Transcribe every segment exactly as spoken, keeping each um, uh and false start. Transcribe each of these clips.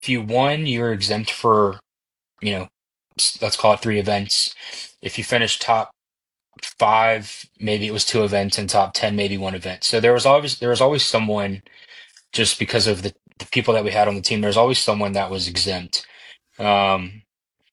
if you won, you're exempt for, you know, s- let's call it three events. If you finished top five, maybe it was two events, and top ten, maybe one event. So there was always there was always someone, just because of the, the people that we had on the team, there's always someone that was exempt. Um,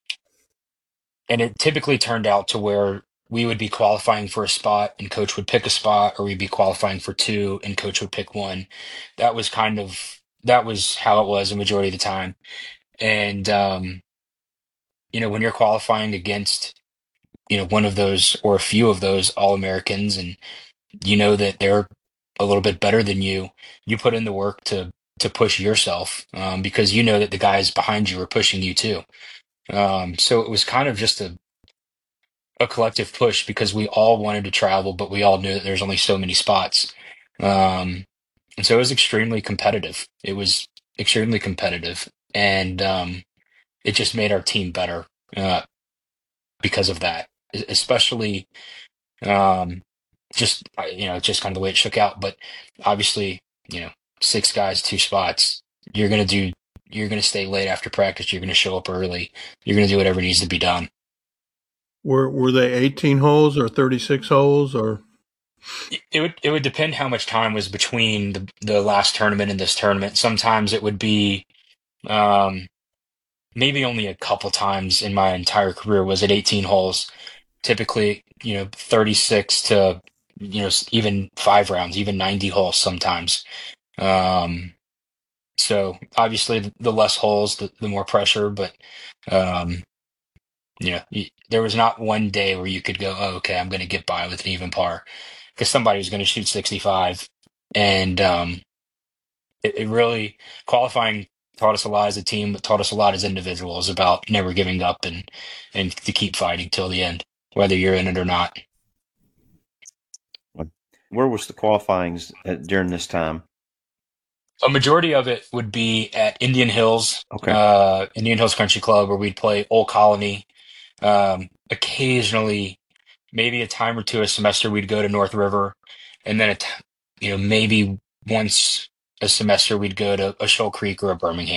and it typically turned out to where we would be qualifying for a spot and coach would pick a spot, or we'd be qualifying for two and coach would pick one. That was kind of that was how it was a majority of the time. And um, you know, when you're qualifying against, you know, one of those or a few of those All Americans, and you know that they're a little bit better than you, you put in the work to to push yourself, um, because you know that the guys behind you are pushing you too. Um, so it was kind of just a a collective push because we all wanted to travel, but we all knew that there's only so many spots. Um, and so it was extremely competitive. It was extremely competitive, and um, it just made our team better uh, because of that, E- especially um, just uh, you know, just kind of the way it shook out. But obviously, you know, six guys, two spots. You're gonna do. You're gonna stay late after practice. You're gonna show up early. You're gonna do whatever needs to be done. Were were they eighteen holes or thirty-six holes or? It would it would depend how much time was between the the last tournament and this tournament. Sometimes it would be um, maybe only a couple times in my entire career was it eighteen holes. Typically, you know, thirty-six to, you know, s- even five rounds, even ninety holes sometimes. Um, so obviously, the, the less holes, the, the more pressure. But um, you know, y there was not one day where you could go, oh, okay, I'm going to get by with an even par, because somebody was going to shoot sixty-five. And um, it, it really qualifying taught us a lot as a team, but taught us a lot as individuals about never giving up, and and to keep fighting till the end, whether you're in it or not. Where was the qualifyings at, during this time? A majority of it would be at Indian Hills, Okay. uh, Indian Hills Country Club, where we'd play Old Colony. Um, occasionally, maybe a time or two a semester, we'd go to North River, and then a t you know, maybe once a semester we'd go to a Shoal Creek or a Birmingham.